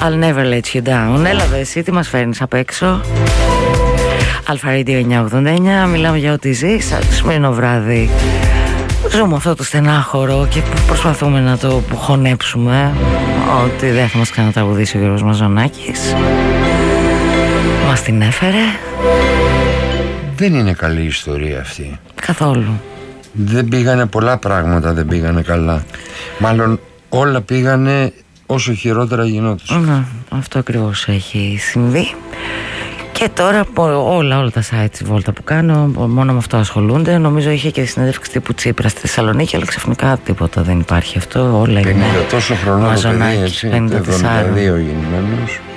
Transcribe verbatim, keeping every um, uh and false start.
I'll never let you down. Έλαβε εσύ, τι μας φέρνεις απ' έξω? Αλφα Radio εννιακόσια ογδόντα εννιά. Μιλάμε για ό,τι ζεις. Το σημερινό βράδυ ζούμε αυτό το στενάχωρο και προσπαθούμε να το χωνέψουμε. Ότι δεν θα μας ξανατραγουδήσει ο Γιώργος Μαζονάκης. Μας την έφερε. Δεν είναι καλή ιστορία αυτή. Καθόλου. Δεν πήγανε πολλά πράγματα, δεν πήγανε καλά. Μάλλον όλα πήγανε όσο χειρότερα γινόντουσαν. Ναι, αυτό ακριβώς έχει συμβεί. Και τώρα όλα, όλα τα site της Βόλτα που κάνω μόνο με αυτό ασχολούνται. Νομίζω είχε και συνέντευξη τύπου Τσίπρα στη Θεσσαλονίκη, αλλά ξαφνικά τίποτα δεν υπάρχει αυτό. Όλα είναι πενήντα τόσο χρονών το παιδί, έτσι, πενήντα τέσσερα. εβδομήντα δύο γεννημένος.